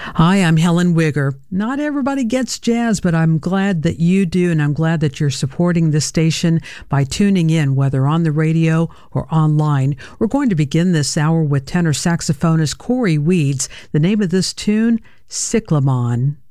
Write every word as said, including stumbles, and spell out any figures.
Hi, I'm Helen Wigger. Not everybody gets jazz, but I'm glad that you do, and I'm glad that you're supporting this station by tuning in, whether on the radio or online. We're going to begin this hour with tenor saxophonist Corey Weeds. The name of this tune, Cyclamon.